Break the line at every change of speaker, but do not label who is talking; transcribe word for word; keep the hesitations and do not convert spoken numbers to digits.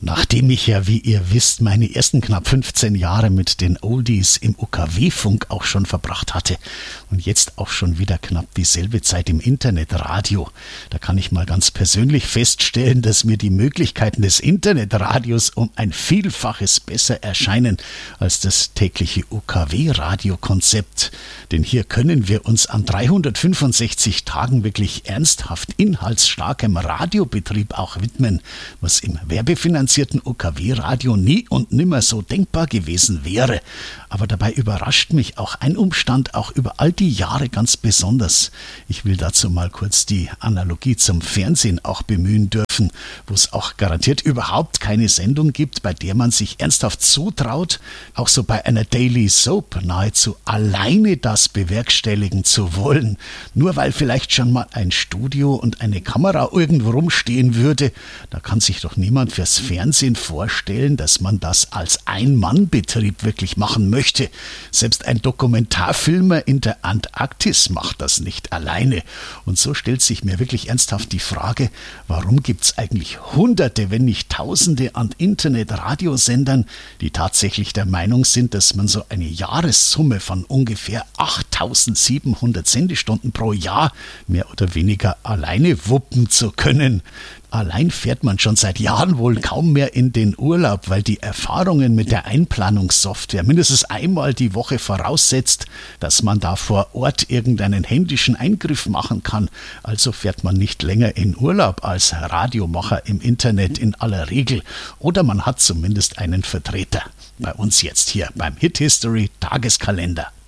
Nachdem ich ja, wie ihr wisst, meine ersten knapp fünfzehn Jahre mit den Oldies im U K W-Funk auch schon verbracht hatte und jetzt auch schon wieder knapp dieselbe Zeit im Internetradio, da kann ich mal ganz persönlich feststellen, dass mir die Möglichkeiten des Internetradios um ein Vielfaches besser erscheinen als das tägliche U K W-Radiokonzept. Denn hier können wir uns an dreihundertfünfundsechzig Tagen wirklich ernsthaft inhaltsstarkem Radiobetrieb auch widmen, was im werbefinanzierten U K W-Radio nie und nimmer so denkbar gewesen wäre. Aber dabei überrascht mich auch ein Umstand auch über all die Jahre ganz besonders. Ich will dazu mal kurz die Analogie zum Fernsehen auch bemühen dürfen, wo es auch garantiert überhaupt keine Sendung gibt, bei der man sich ernsthaft zutraut, auch so bei einer Daily Soap nahezu alleine das bewerkstelligen zu wollen, nur weil vielleicht schon mal ein Studio und eine Kamera irgendwo rumstehen würde. Da kann sich doch niemand fürs Fernsehen vorstellen, dass man das als Ein-Mann-Betrieb wirklich machen möchte. Selbst ein Dokumentarfilmer in der Antarktis macht das nicht alleine. Und so stellt sich mir wirklich ernsthaft die Frage, warum gibt es eigentlich Hunderte, wenn nicht Tausende an Internet-Radiosendern, die tatsächlich der Meinung sind, dass man so eine Jahressumme von ungefähr achttausendsiebenhundert Sendestunden pro Jahr mehr oder weniger alleine wuppen zu können. Allein fährt man schon seit Jahren wohl kaum mehr in den Urlaub, weil die Erfahrungen mit der Einplanungssoftware mindestens einmal die Woche voraussetzt, dass man da vor Ort irgendeinen händischen Eingriff machen kann. Also fährt man nicht länger in Urlaub als Radiomacher im Internet in aller Regel. Oder man hat zumindest einen Vertreter. Bei uns jetzt hier beim Hit History Tageskalender.